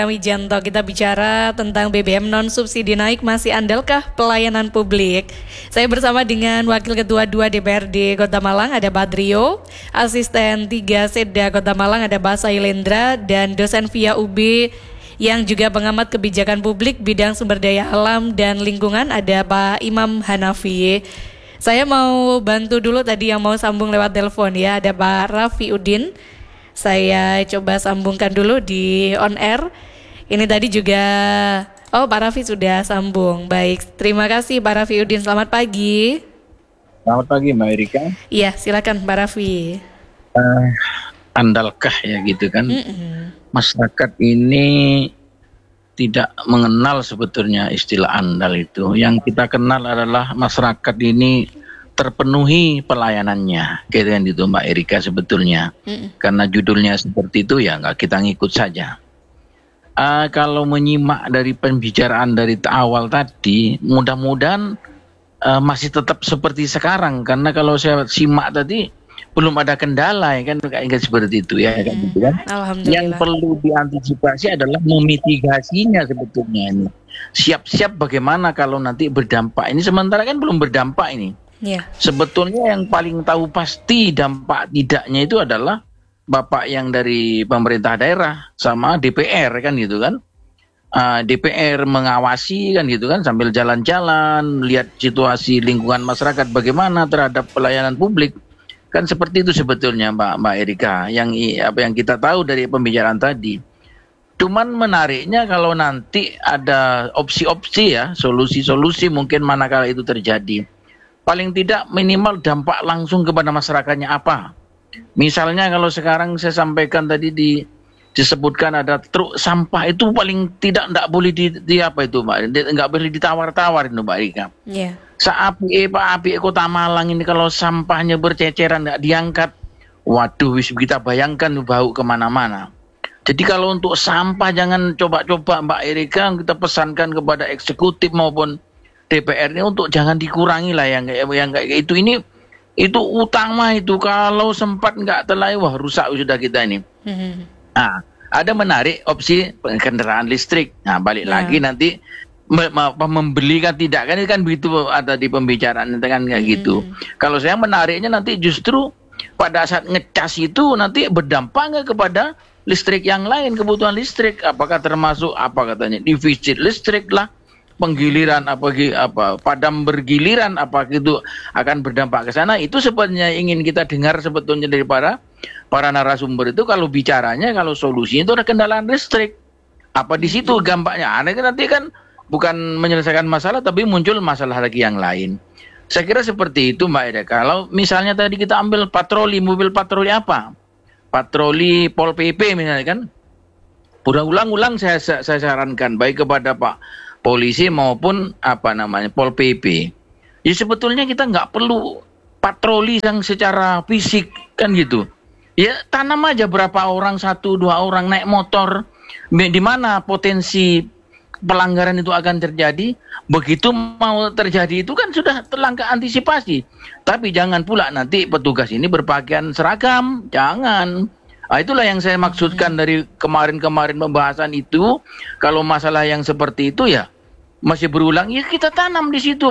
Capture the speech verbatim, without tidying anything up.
Wijanto, kita bicara tentang B B M non subsidi naik, masih andalkah pelayanan publik? Saya bersama dengan Wakil Ketua dua D P R D Kota Malang, ada Badrio, Asisten tiga Seda Kota Malang, ada Basa Ilendra, dan dosen via U B yang juga pengamat kebijakan publik bidang sumber daya alam dan lingkungan, ada Pak Imam Hanafi. Saya mau bantu dulu tadi yang mau sambung lewat telepon ya, ada Pak Raffi Udin. Saya coba sambungkan dulu di on air. Ini tadi juga, oh Pak Raffi sudah sambung. Baik, terima kasih Pak Raffi Udin, selamat pagi. Selamat pagi Mbak Erika. Iya, silakan Pak Raffi. Uh, andalkah ya gitu kan, Mm-mm. masyarakat ini tidak mengenal sebetulnya istilah andal itu. Yang kita kenal adalah masyarakat ini terpenuhi pelayanannya, gitu kan itu Mbak Erika sebetulnya. Mm-mm. Karena judulnya seperti itu ya nggak kita ngikut saja. Uh, kalau menyimak dari pembicaraan dari awal tadi, mudah-mudahan uh, masih tetap seperti sekarang. Karena kalau saya simak tadi, belum ada kendala ya kan, kayak seperti itu ya kan, gitu kan. Yang perlu diantisipasi adalah memitigasinya sebetulnya ini. Siap-siap bagaimana kalau nanti berdampak. Ini sementara kan belum berdampak ini. Yeah. Sebetulnya yang paling tahu pasti dampak tidaknya itu adalah Bapak yang dari pemerintah daerah sama D P R kan gitu kan. uh, D P R mengawasi kan gitu kan, sambil jalan-jalan lihat situasi lingkungan masyarakat bagaimana terhadap pelayanan publik. Kan seperti itu sebetulnya Mbak Mbak Erika yang apa yang kita tahu dari pembicaraan tadi. Cuman menariknya kalau nanti ada opsi-opsi ya, solusi-solusi mungkin manakala itu terjadi. Paling tidak minimal dampak langsung kepada masyarakatnya apa. Misalnya kalau sekarang saya sampaikan tadi di disebutkan ada truk sampah, itu paling tidak tidak boleh di, di apa itu Mbak, nggak boleh ditawar-tawar itu Mbak Erika. Yeah. Saapi Pak Api Kota Malang ini kalau sampahnya berceceran nggak diangkat, waduh wis kita bayangkan bau kemana-mana. Jadi kalau untuk sampah jangan coba-coba Mbak Erika, kita pesankan kepada eksekutif maupun D P R ini untuk jangan dikurangi lah yang kayak yang kayak itu. Ini itu utama itu, kalau sempat nggak terlalu wah rusak sudah kita ini. Mm-hmm. Nah, ada menarik opsi kendaraan listrik. Nah, balik yeah. lagi nanti me- me- membeli kan tidak kan, ini kan begitu ada di pembicaraan kan kayak mm-hmm. gitu. Kalau saya menariknya nanti justru pada saat ngecas itu nanti berdampak nggak kepada listrik yang lain, kebutuhan listrik, apakah termasuk apa katanya defisit listrik lah, penggiliran apa apa padam bergiliran apa gitu akan berdampak ke sana. Itu sebenarnya ingin kita dengar sebetulnya dari para para narasumber itu, kalau bicaranya kalau solusinya itu ada kendaraan listrik. Apa di situ gampangnya? Aneh kan nanti kan bukan menyelesaikan masalah tapi muncul masalah lagi yang lain. Saya kira seperti itu Mbak Eda. Kalau misalnya tadi kita ambil patroli, mobil patroli apa? Patroli Pol P P misalnya kan. Ulang-ulang saya saya sarankan baik kepada Pak polisi maupun apa namanya Pol P P. Ya sebetulnya kita nggak perlu patroli yang secara fisik kan gitu. Ya tanam aja berapa orang, satu dua orang naik motor, di mana potensi pelanggaran itu akan terjadi. Begitu mau terjadi itu kan sudah langkah antisipasi. Tapi jangan pula nanti petugas ini berpakaian seragam, jangan. Nah, itulah yang saya maksudkan dari kemarin-kemarin pembahasan itu. Kalau masalah yang seperti itu ya masih berulang, ya kita tanam di situ.